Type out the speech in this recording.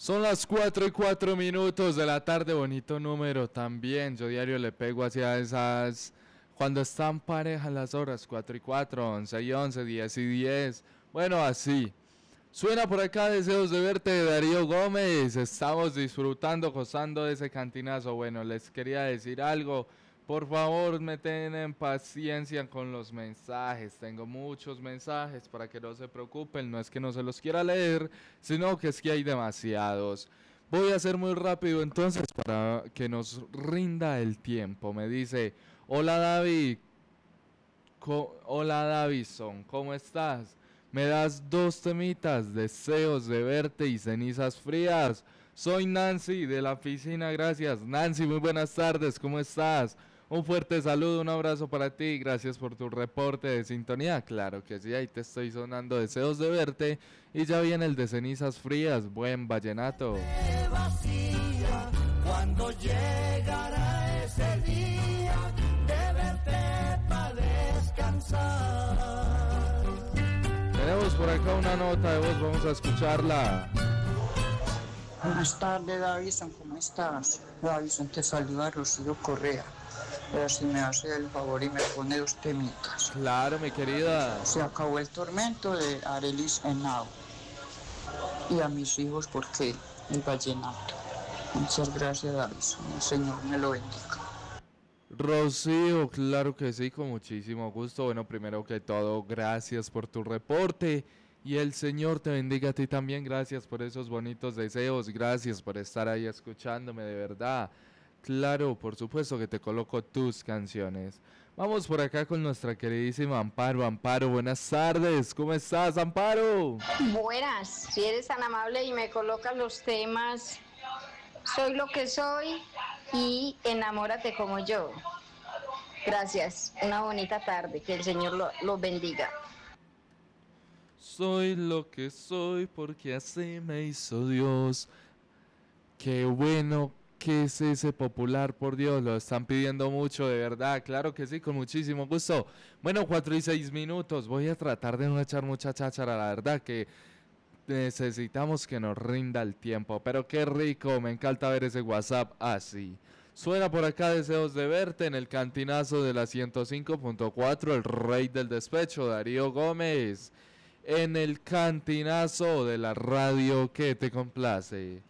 Son las 4:04 de la tarde, bonito número también. Yo diario le pego hacia esas, cuando están parejas las horas, 4:04, 11:11, 10:10. Bueno, así. Suena por acá Deseos de Verte de Darío Gómez. Estamos disfrutando, gozando de ese cantinazo. Bueno, les quería decir algo. Por favor, me tienen paciencia con los mensajes. Tengo muchos mensajes para que no se preocupen. No es que no se los quiera leer, sino que es que hay demasiados. Voy a ser muy rápido entonces para que nos rinda el tiempo. Me dice, hola David. Hola Davison, ¿cómo estás? Me das 2 temitas, deseos de verte y cenizas frías. Soy Nancy de la oficina, gracias. Nancy, muy buenas tardes, ¿cómo estás? Un fuerte saludo, un abrazo para ti, gracias por tu reporte de sintonía. Claro que sí, ahí te estoy sonando deseos de verte y ya viene el de cenizas frías, buen vallenato. Vacía, cuando llegará ese día de verte para descansar. Tenemos por acá una nota de voz, vamos a escucharla. Buenas tardes, Davison, ¿cómo estás? Davison, te saluda Rocío Correa. Pero si me hace el favor y me pone 2 temitas. Claro, mi querida. Se acabó el tormento de Arelis Henao. Y a mis hijos, porque el vallenato. Muchas gracias, Davison. El Señor me lo bendiga. Rocío, claro que sí, con muchísimo gusto. Bueno, primero que todo, gracias por tu reporte. Y el Señor te bendiga a ti también. Gracias por esos bonitos deseos. Gracias por estar ahí escuchándome, de verdad. Claro, por supuesto que te coloco tus canciones. Vamos por acá con nuestra queridísima Amparo. Amparo, buenas tardes. ¿Cómo estás, Amparo? Buenas, si eres tan amable y me colocas los temas Soy lo que soy y Enamórate como yo. Gracias, una bonita tarde, que el Señor los bendiga. Soy lo que soy porque así me hizo Dios. Qué bueno que es ese popular, por Dios, lo están pidiendo mucho, de verdad, claro que sí, con muchísimo gusto. Bueno, 4:06, voy a tratar de no echar mucha cháchara, la verdad que necesitamos que nos rinda el tiempo, pero qué rico, me encanta ver ese WhatsApp así. Suena por acá Deseos de Verte en el cantinazo de la 105.4, el rey del despecho, Darío Gómez. En el cantinazo de la radio que te complace.